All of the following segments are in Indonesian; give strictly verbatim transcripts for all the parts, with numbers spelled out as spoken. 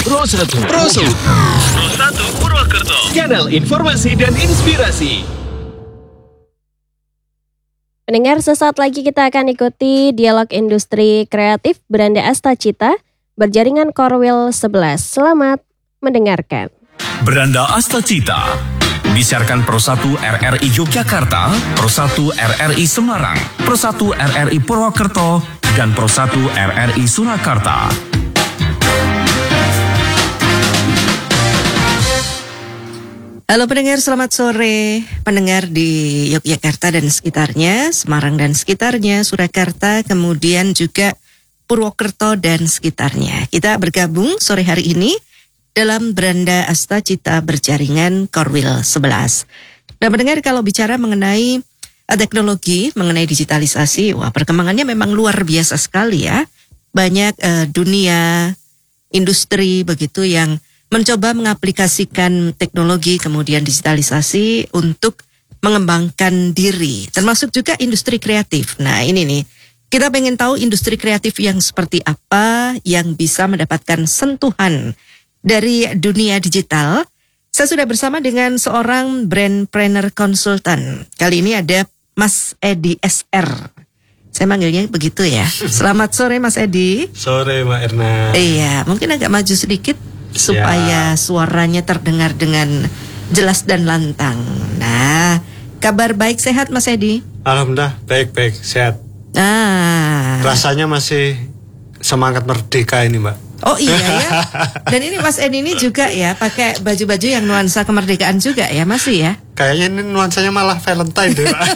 Pro satu. Pro satu. Pro satu Purwokerto. Channel informasi dan inspirasi. Pendengar, sesaat lagi kita akan ikuti dialog industri kreatif Beranda Astacita berjaringan Korwil sebelas. Selamat mendengarkan. Beranda Astacita disiarkan Pro satu R R I Yogyakarta, Pro satu R R I Semarang, Pro satu R R I Purwokerto, dan Pro satu R R I Surakarta. Halo pendengar, selamat sore. Pendengar di Yogyakarta dan sekitarnya, Semarang dan sekitarnya, Surakarta, kemudian juga Purwokerto dan sekitarnya. Kita bergabung sore hari ini dalam Beranda Astacita berjaringan Korwil sebelas. Nah pendengar, kalau bicara mengenai teknologi, mengenai digitalisasi, wah perkembangannya memang luar biasa sekali ya. Banyak uh, dunia industri begitu yang mencoba mengaplikasikan teknologi kemudian digitalisasi untuk mengembangkan diri, termasuk juga industri kreatif. Nah ini nih, kita pengen tahu industri kreatif yang seperti apa yang bisa mendapatkan sentuhan dari dunia digital. Saya sudah bersama dengan seorang brand planner konsultan. Kali ini ada Mas Edi S R. Saya manggilnya begitu ya. Selamat sore Mas Edi. Sore Mbak Erna. Iya, mungkin agak maju sedikit supaya ya, suaranya terdengar dengan jelas dan lantang. Nah, kabar baik sehat Mas Edi? Alhamdulillah baik-baik sehat. Ah. Rasanya masih semangat merdeka ini Mbak. Oh iya ya. Dan ini Mas Edi ini juga ya pakai baju-baju yang nuansa kemerdekaan juga ya, masih ya? Kayaknya ini nuansanya malah Valentine deh Mbak.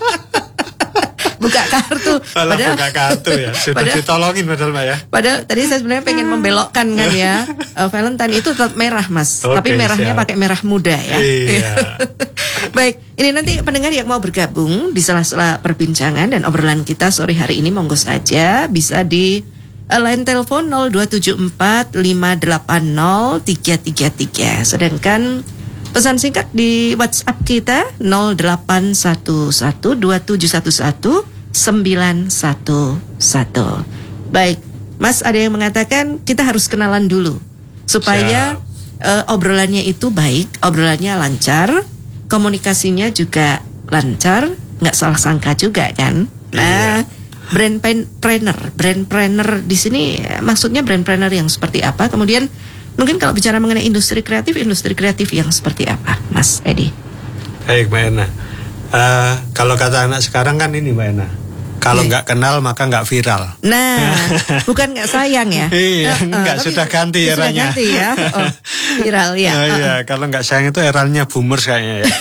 Buka kartu. Malah padahal, buka kartu ya. Sudah padahal, ditolongin padahal Mbak ya. Padahal tadi saya sebenarnya pengen membelokkan kan ya. uh, Valentine itu tetap merah Mas. Okay, tapi merahnya siap. Pakai merah muda ya. Iya. Baik, ini nanti pendengar yang mau bergabung di sela-sela perbincangan dan obrolan kita sore hari ini, monggo saja bisa di uh, line telepon nol dua tujuh empat lima delapan nol tiga tiga tiga. Sedangkan pesan singkat di WhatsApp kita nol delapan satu satu dua tujuh satu satu sembilan satu satu. Baik, Mas ada yang mengatakan kita harus kenalan dulu supaya uh, obrolannya itu baik, obrolannya lancar, komunikasinya juga lancar, nggak salah sangka juga kan. Nah, iya. brand planner, brand planner di sini maksudnya brand planner yang seperti apa? Kemudian mungkin kalau bicara mengenai industri kreatif, industri kreatif yang seperti apa, Mas Edi? Baik, Mbak Ena. Uh, kalau kata anak sekarang kan ini, Mbak Ena. Kalau nggak yeah. kenal maka nggak viral. Nah, bukan nggak sayang ya? Iya, uh, uh, nggak sudah ganti sudah eranya. Ganti ya, oh, viral ya. Oh, iya, uh, kalau nggak sayang itu eranya boomers kayaknya ya.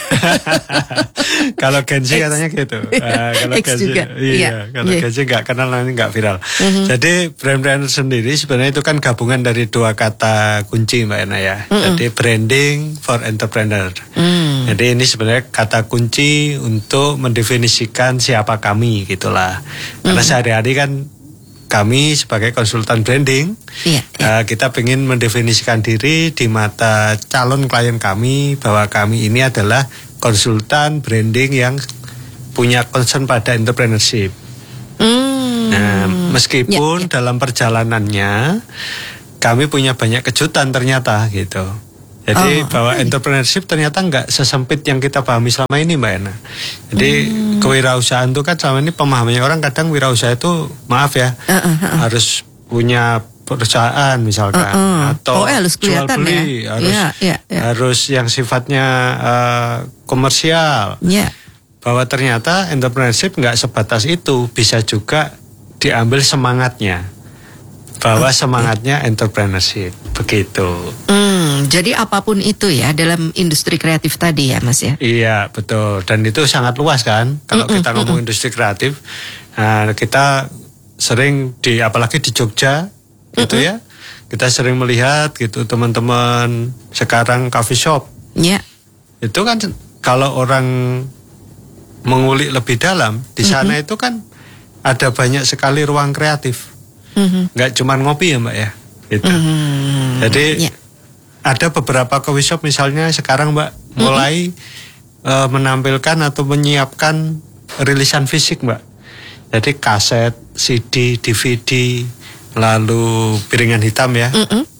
Kalau Gen Z katanya gitu. Uh, kalau X Gen Z, juga. iya, iya. kalau yeah. Gen Z nggak kenal nanti nggak viral. Uh-huh. Jadi brand planner sendiri sebenarnya itu kan gabungan dari dua kata kunci Mbak Ena ya. Uh-uh. Jadi branding for entrepreneur. Uh. Jadi ini sebenarnya kata kunci untuk mendefinisikan siapa kami gitulah. Karena uh-huh. sehari-hari kan kami sebagai konsultan branding, yeah, yeah. Uh, kita ingin mendefinisikan diri di mata calon klien kami bahwa kami ini adalah konsultan branding yang punya concern pada entrepreneurship. Mm. Nah, meskipun yeah, yeah. dalam perjalanannya kami punya banyak kejutan ternyata gitu. Jadi oh, bahwa okay. entrepreneurship ternyata nggak sesempit yang kita pahami selama ini Mbak Ena. Jadi hmm. kewirausahaan itu kan selama ini pemahamannya orang kadang wirausaha itu maaf ya uh, uh, uh. harus punya perusahaan misalkan uh, uh. atau oh, eh, harus jual beli ya? harus yeah, yeah, yeah. harus yang sifatnya uh, komersial. Yeah. Bahwa ternyata entrepreneurship nggak sebatas itu, bisa juga diambil semangatnya. Bahwa semangatnya entrepreneurship begitu. Hmm, jadi apapun itu ya dalam industri kreatif tadi ya Mas ya. Iya betul, dan itu sangat luas kan. Kalau mm-mm, kita ngomong mm-mm. industri kreatif, nah, kita sering di apalagi di Jogja mm-mm. gitu ya, kita sering melihat gitu teman-teman sekarang coffee shop. Iya. Yeah. Itu kan kalau orang mengulik lebih dalam di sana mm-hmm. itu kan ada banyak sekali ruang kreatif. Mm-hmm. Nggak cuma ngopi ya Mbak ya gitu. Mm-hmm. Jadi yeah. ada beberapa coffee shop misalnya sekarang Mbak mm-hmm. mulai uh, menampilkan atau menyiapkan rilisan fisik Mbak. Jadi kaset, C D, D V D, lalu piringan hitam ya. Mm-hmm.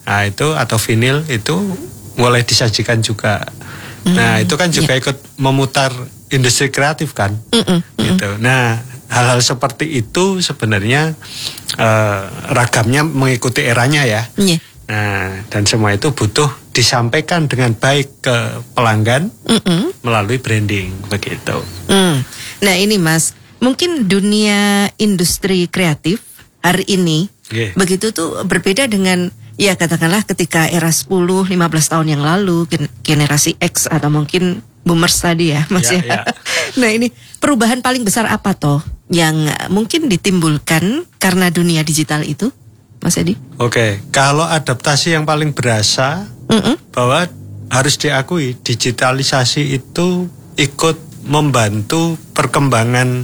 Nah itu atau vinil itu mulai disajikan juga. Mm. Nah itu kan juga yeah. ikut memutar industri kreatif kan. Mm-mm. Gitu. Nah hal-hal seperti itu sebenarnya uh, ragamnya mengikuti eranya ya. Yeah. Nah dan semua itu butuh disampaikan dengan baik ke pelanggan Mm-mm. melalui branding begitu. Mm. Nah ini Mas, mungkin dunia industri kreatif hari ini yeah. begitu tuh berbeda dengan ya katakanlah ketika era sepuluh lima belas tahun yang lalu, generasi X atau mungkin boomers tadi ya Mas ya. ya. ya. Nah ini perubahan paling besar apa toh yang mungkin ditimbulkan karena dunia digital itu Mas Edi? Oke, kalau adaptasi yang paling berasa Mm-mm. bahwa harus diakui digitalisasi itu ikut membantu perkembangan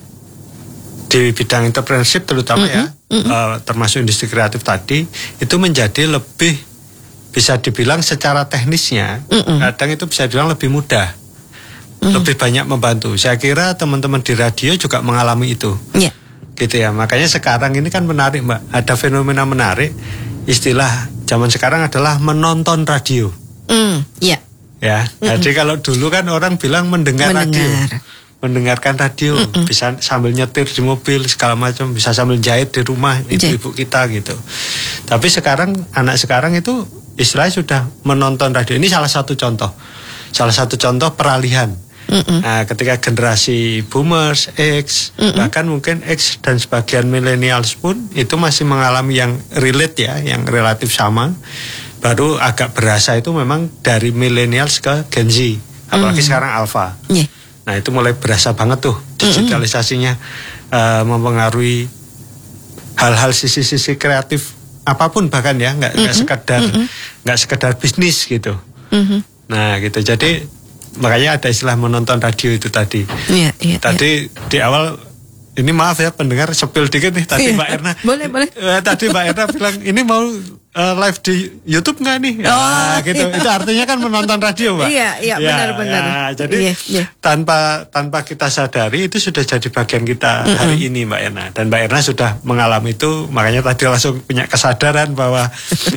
di bidang entrepreneurship terutama mm-hmm. ya, mm-hmm. Uh, termasuk industri kreatif tadi itu menjadi lebih bisa dibilang secara teknisnya mm-hmm. kadang itu bisa dibilang lebih mudah, mm-hmm. lebih banyak membantu. Saya kira teman-teman di radio juga mengalami itu, yeah. gitu ya. Makanya sekarang ini kan menarik Mbak, ada fenomena menarik, istilah zaman sekarang adalah menonton radio, mm, yeah. ya. Mm-hmm. Jadi kalau dulu kan orang bilang mendengar, mendengar. radio. mendengarkan radio, Mm-mm. bisa sambil nyetir di mobil segala macam, bisa sambil jahit di rumah ibu-ibu kita gitu. Tapi sekarang anak sekarang itu istilahnya sudah menonton radio. Ini salah satu contoh, salah satu contoh peralihan. Mm-mm. Nah, ketika generasi boomers, X, Mm-mm. bahkan mungkin X dan sebagian millennials pun itu masih mengalami yang relate ya, yang relatif sama. Baru agak berasa itu memang dari millennials ke Gen Z, apalagi mm. sekarang Alpha. Yeah. Nah itu mulai berasa banget tuh digitalisasinya mm-hmm. uh, mempengaruhi hal-hal sisi-sisi kreatif apapun bahkan ya nggak nggak mm-hmm. sekedar nggak mm-hmm. sekedar bisnis gitu. Mm-hmm. Nah gitu jadi makanya ada istilah menonton radio itu tadi. Yeah, yeah, tadi yeah. di awal ini maaf ya pendengar sepil dikit nih tadi yeah. Mbak Erna. Boleh boleh. Uh, tadi Mbak Erna bilang ini mau Uh, live di YouTube nggak nih? Ya, oh, gitu. Iya. Itu artinya kan menonton radio, Mbak. Iya, iya, ya, benar-benar. Ya, jadi iya, iya. tanpa tanpa kita sadari itu sudah jadi bagian kita mm-hmm. hari ini, Mbak Erna. Dan Mbak Erna sudah mengalami itu, makanya tadi langsung punya kesadaran bahwa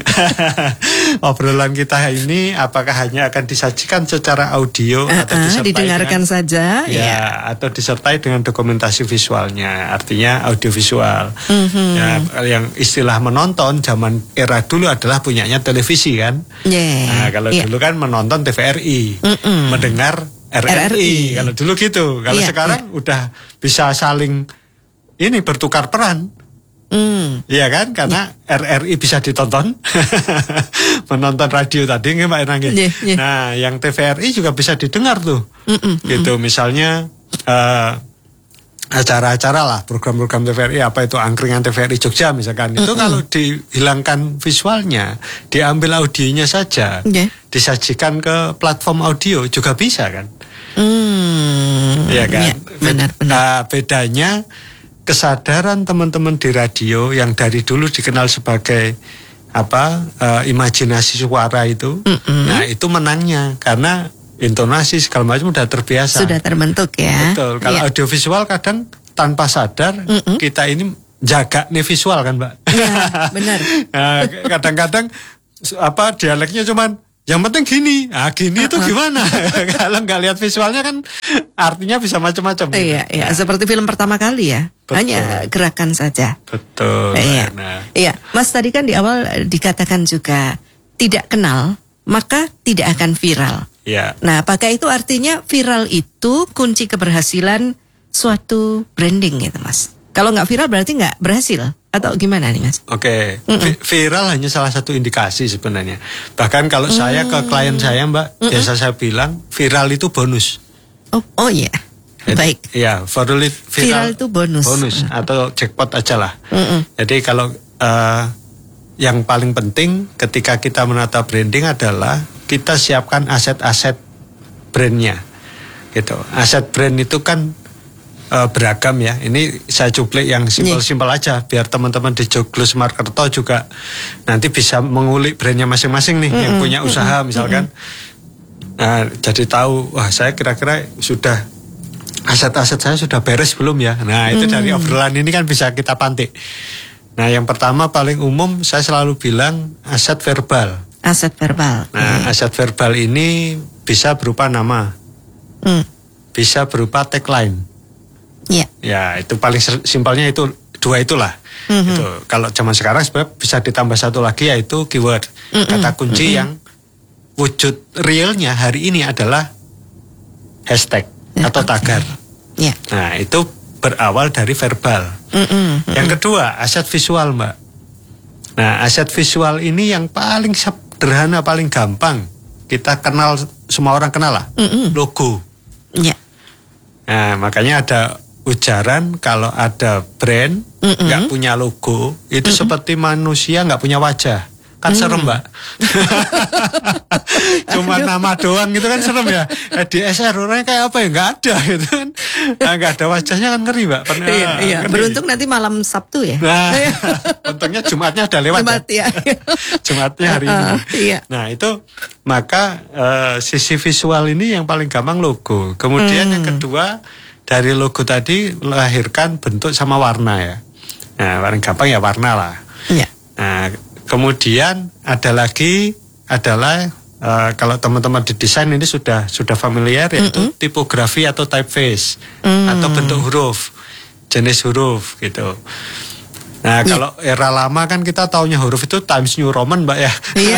obrolan kita ini apakah hanya akan disajikan secara audio uh-uh, atau disertai didengarkan dengan, saja, ya, ya, atau disertai dengan dokumentasi visualnya, artinya audiovisual. Mm-hmm. Ya, yang istilah menonton zaman era dulu adalah punyanya televisi kan. Yeah. Nah, kalau yeah. dulu kan menonton T V R I, Mm-mm. mendengar R R I. R R I. Kalau dulu gitu. Kalau yeah, sekarang yeah. udah bisa saling ini bertukar peran. Mm. Iya kan? Karena yeah. R R I bisa ditonton, menonton radio tadi nggak Mbak Enang. Yeah, yeah. Nah, yang T V R I juga bisa didengar tuh. Mm-mm, gitu. Mm-mm. Misalnya. Uh, acara-acara lah, program-program T V R I, apa itu angkringan T V R I Jogja misalkan, itu mm-hmm. kalau dihilangkan visualnya, diambil audionya saja, yeah. disajikan ke platform audio juga bisa kan, mm, ya kan, yeah, benar-benar. Nah, bedanya kesadaran teman-teman di radio yang dari dulu dikenal sebagai apa uh, imajinasi suara itu, mm-hmm. nah itu menangnya karena intonasi segala macam udah terbiasa. Sudah terbentuk ya. Betul. Kalau ya. audiovisual kadang tanpa sadar Mm-mm. kita ini jaga nih visual kan Mbak. Iya benar. Nah, kadang-kadang apa dialeknya cuman yang penting gini. Ah gini itu uh-huh. gimana? Kalau nggak lihat visualnya kan artinya bisa macam-macam. Iya, iya. Nah. Seperti film pertama kali ya. Betul. Hanya gerakan saja. Betul. Iya. Nah. Iya. Mas tadi kan di awal dikatakan juga tidak kenal maka tidak akan viral. Ya. Nah, apakah itu artinya viral itu kunci keberhasilan suatu branding gitu, Mas? Kalau nggak viral berarti nggak berhasil atau gimana nih, Mas? Oke, okay. Viral hanya salah satu indikasi sebenarnya. Bahkan kalau mm. saya ke klien saya, Mbak, Mm-mm. biasa saya bilang viral itu bonus. Oh, oh iya. Yeah. Baik. Iya, viral, viral, viral itu bonus. Bonus atau jackpot aja lah. Mm-mm. Jadi kalau uh, yang paling penting ketika kita menata branding adalah kita siapkan aset-aset brandnya, gitu. Aset brand itu kan uh, beragam ya. Ini saya cuplik yang simpel-simpel aja, biar teman-teman di Joglos Markerto juga nanti bisa mengulik brandnya masing-masing nih, mm-hmm. yang punya usaha misalkan. Mm-hmm. Nah, jadi tahu, wah saya kira-kira sudah aset-aset saya sudah beres belum ya. Nah itu mm-hmm. dari obrolan ini kan bisa kita pantik. Nah, yang pertama paling umum saya selalu bilang aset verbal. Aset verbal. Nah, aset verbal ini bisa berupa nama, Hmm. bisa berupa tagline. Ya. Ya, itu paling simpelnya itu dua itulah. Mm-hmm. Itu kalau zaman sekarang sebenarnya bisa ditambah satu lagi yaitu keyword, Mm-mm. kata kunci Mm-mm. yang wujud realnya hari ini adalah hashtag Ya, atau okay. tagar. Ya. Nah, itu berawal dari verbal. Mm-mm. Yang kedua, aset visual, Mbak. Nah, aset visual ini yang paling sederhana, paling gampang kita kenal, semua orang kenal lah. Mm-mm. Logo. Ya. Nah, makanya ada ujaran kalau ada brand Mm-mm. nggak punya logo itu Mm-mm. seperti manusia nggak punya wajah. Kan serem, Mbak. Cuma nama doang gitu kan serem ya. Eh, di S R orangnya kayak apa ya? Nggak ada gitu kan. Nah, nggak ada wajahnya kan ngeri, Mbak. Pernah, Iya, iya. ngeri. Beruntung nanti malam Sabtu ya. Nah, untungnya Jumatnya udah lewat. Jumat ya. Jumatnya hari ini. Uh, iya. Nah, itu maka eh, sisi visual ini yang paling gampang logo. Kemudian Hmm. yang kedua dari logo tadi lahirkan bentuk sama warna ya. Nah, paling gampang ya warna lah. Ya. Nah, kemudian ada lagi adalah uh, kalau teman-teman di desain ini sudah sudah familiar yaitu Mm-mm. tipografi atau typeface Mm. atau bentuk huruf, jenis huruf gitu. Nah, Ya. kalau era lama kan kita taunya huruf itu Times New Roman, Mbak ya. Iya.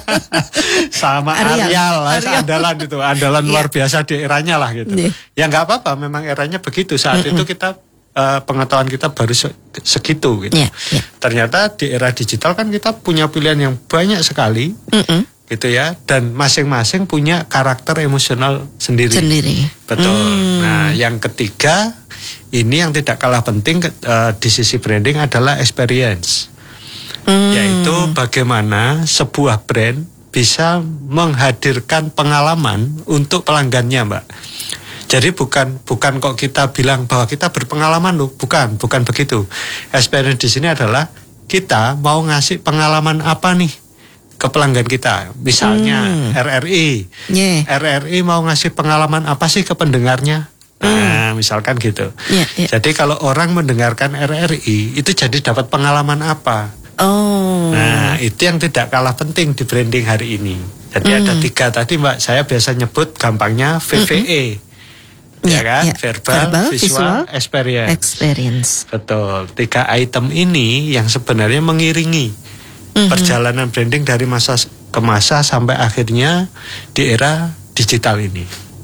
Sama Arial. Arial, lah, Arial. andalan itu, andalan Iya. luar biasa di eranya lah gitu. Iya. Ya nggak apa-apa, memang eranya begitu. Saat Mm-mm. itu kita uh, pengetahuan kita baru se- segitu gitu. Iya, iya. Ternyata di era digital kan kita punya pilihan yang banyak sekali Mm-mm. gitu ya, dan masing-masing punya karakter emosional sendiri. Sendiri. Betul. Hmm. Nah, yang ketiga ini yang tidak kalah penting uh, di sisi branding adalah experience. Hmm. Yaitu bagaimana sebuah brand bisa menghadirkan pengalaman untuk pelanggannya, Mbak. Jadi bukan bukan kok kita bilang bahwa kita berpengalaman loh, bukan, bukan begitu. Experience di sini adalah kita mau ngasih pengalaman apa nih ke pelanggan kita. Misalnya Hmm. R R I. Yeah. R R I mau ngasih pengalaman apa sih ke pendengarnya? Nah, misalkan gitu. Yeah, yeah. Jadi kalau orang mendengarkan R R I itu jadi dapat pengalaman apa? Oh. Nah, itu yang tidak kalah penting di branding hari ini. Jadi Hmm. ada tiga tadi, Mbak. Saya biasa nyebut gampangnya V V E. Ya Ya, kan? ya. Verbal, Verbal, visual, visual, experience. Experience. Betul. Tiga item ini yang sebenarnya mengiringi Mhm. perjalanan branding dari masa ke masa sampai akhirnya di era digital ini.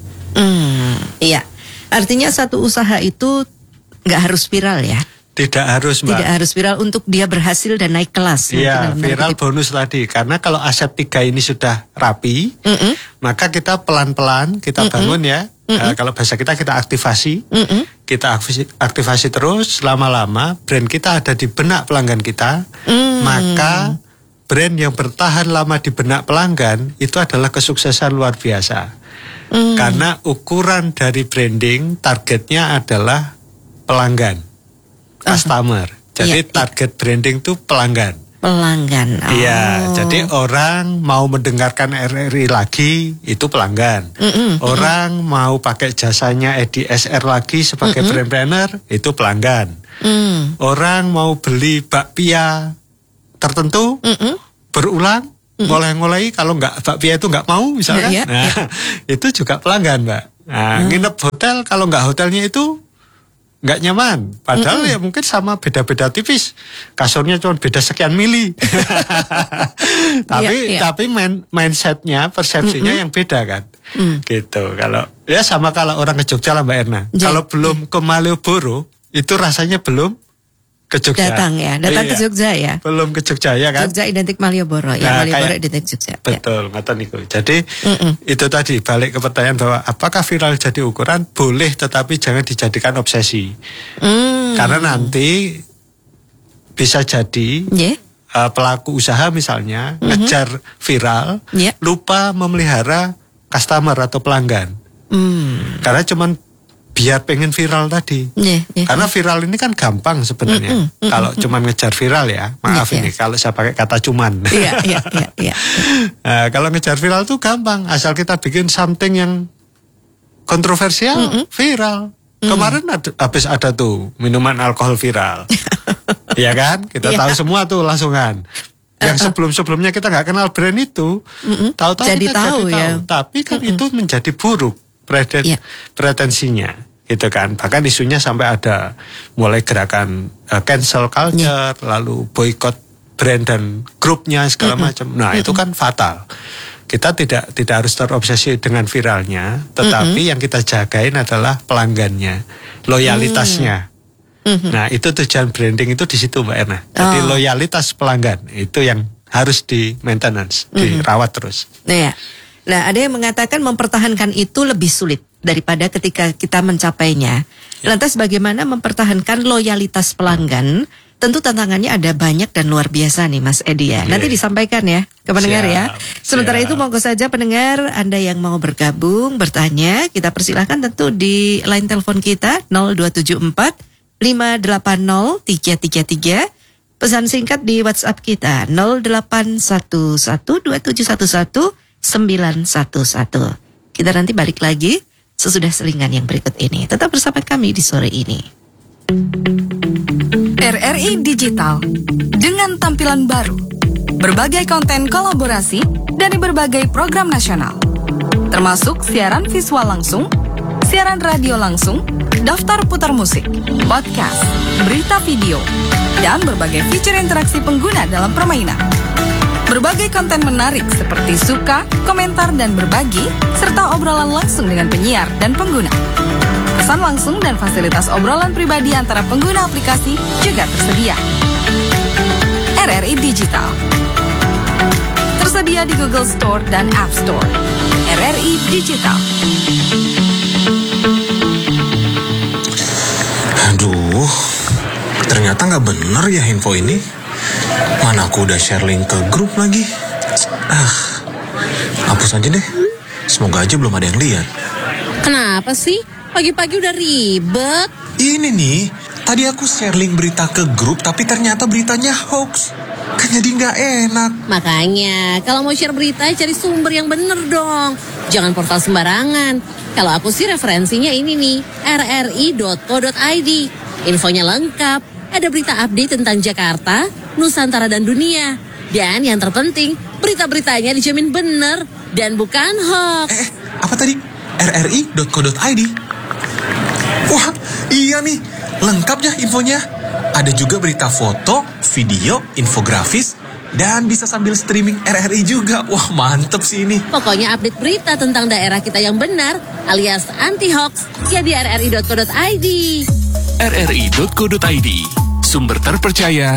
Hmm. Iya. Artinya satu usaha itu nggak harus viral ya. Tidak harus, Mbak. Tidak harus viral untuk dia berhasil dan naik kelas. Iya, Mungkin viral begitu. bonus tadi. Karena kalau aset tiga ini sudah rapi, Mm-mm. maka kita pelan-pelan kita Mm-mm. bangun ya. Eh, kalau bahasa kita kita aktivasi, Mm-mm. kita aktivasi, aktivasi terus lama-lama brand kita ada di benak pelanggan kita, Mm. maka brand yang bertahan lama di benak pelanggan itu adalah kesuksesan luar biasa. Mm. Karena ukuran dari branding targetnya adalah pelanggan, customer. Jadi Iya, iya. target branding itu pelanggan. Pelanggan. Oh. Iya, jadi orang mau mendengarkan R R I lagi itu pelanggan. Mm-mm, Orang mau pakai jasanya E D S R lagi sebagai brand planner itu pelanggan. Mm. Orang mau beli bakpia tertentu Mm-mm. berulang, ngoleh-ngoleh kalau nggak bakpia itu nggak mau misalkan, Iya, nah iya. itu juga pelanggan, Mbak. Nah, nginep hotel kalau nggak hotelnya itu nggak nyaman. Padahal ya mungkin sama beda-beda tipis. Kasurnya cuma beda sekian mili. tapi Iya, iya. tapi main, mindsetnya, persepsinya yang beda kan. Mm. Gitu. Kalau ya sama kalau orang ke Jogja lah, Mbak Erna. Ya, Kalau belum ke Malioboro itu rasanya belum ke Jogja. Datang ya, datang ke Iya. Jogja ya. Belum ke Jogja ya kan. Jogja identik Malioboro ya, Nah, Malioboro kayak- identik Jogja. Ya. Betul, ngoten niku. Jadi Mm-mm. itu tadi balik ke pertanyaan bahwa apakah viral jadi ukuran? Boleh, tetapi jangan dijadikan obsesi. Mm. Karena nanti bisa jadi Yeah. uh, pelaku usaha misalnya ngejar viral, Yeah. lupa memelihara customer atau pelanggan. Mm. Karena cuman biar pengen viral tadi. Yeah, yeah. Karena viral ini kan gampang sebenarnya. Mm-mm, mm-mm, Kalau cuman ngejar viral ya, maaf Iya, ini iya. kalau saya pakai kata cuman. Iya, iya, iya, iya. Nah, kalau ngejar viral tuh gampang, asal kita bikin something yang kontroversial, viral. Kemarin ada, habis ada tuh minuman alkohol viral. Ya kan? Kita Iya. tahu semua tuh langsungan. Yang sebelum-sebelumnya kita nggak kenal brand itu, Mm-mm. tahu-tahu Jadi kita tahu, jadi ya. tahu. Tapi kan itu menjadi buruk preten- Iya. pretensinya, gitu kan. Bahkan isunya sampai ada mulai gerakan uh, cancel culture, lalu boykot brand dan grupnya segala macam. Nah itu kan fatal. Kita tidak tidak harus terobsesi dengan viralnya, tetapi yang kita jagain adalah pelanggannya, loyalitasnya. Nah itu tujuan branding itu di situ Mbak Erna. Jadi Oh. loyalitas pelanggan itu yang harus di maintenance, dirawat terus. Nah, ya. Nah, ada yang mengatakan mempertahankan itu lebih sulit daripada ketika kita mencapainya. Lantas bagaimana mempertahankan loyalitas pelanggan? Tentu tantangannya ada banyak dan luar biasa nih Mas Edi ya. Nanti disampaikan ya ke pendengar ya. Siap, Sementara siap. itu monggo saja pendengar Anda yang mau bergabung, bertanya, kita persilahkan tentu di line telepon kita nol dua tujuh empat lima delapan nol tiga tiga tiga. Pesan singkat di WhatsApp kita nol delapan satu satu dua tujuh satu satu sembilan satu satu. Kita nanti balik lagi sesudah selingan yang berikut ini. Tetap bersama kami di sore ini. R R I Digital dengan tampilan baru, berbagai konten kolaborasi dari berbagai program nasional, termasuk siaran visual langsung, siaran radio langsung, daftar putar musik, podcast, berita video, dan berbagai fitur interaksi pengguna dalam permainan. Berbagai konten menarik seperti suka, komentar, dan berbagi, serta obrolan langsung dengan penyiar dan pengguna. Pesan langsung dan fasilitas obrolan pribadi antara pengguna aplikasi juga tersedia. R R I Digital tersedia di Google Store dan App Store. R R I Digital. Aduh, ternyata nggak bener ya info ini. Mana aku udah share link ke grup lagi. Ah, hapus aja deh. Semoga aja belum ada yang lihat. Kenapa sih? Pagi-pagi udah ribet. Ini nih, tadi aku share link berita ke grup tapi ternyata beritanya hoax. Kan jadi nggak enak. Makanya, kalau mau share berita, cari sumber yang bener dong. Jangan portal sembarangan. Kalau aku sih referensinya ini nih, r r i dot co dot i d. Infonya lengkap. Ada berita update tentang Jakarta, Nusantara, dan dunia. Dan yang terpenting, berita-beritanya dijamin bener dan bukan hoax. Eh, apa tadi? r r i dot co dot i d. Wah, iya nih. Lengkap ya infonya. Ada juga berita foto, video, infografis, dan bisa sambil streaming R R I juga. Wah, mantep sih ini. Pokoknya update berita tentang daerah kita yang benar, alias anti-hoax, ya di r r i dot co dot i d. r r i dot co dot i d, sumber terpercaya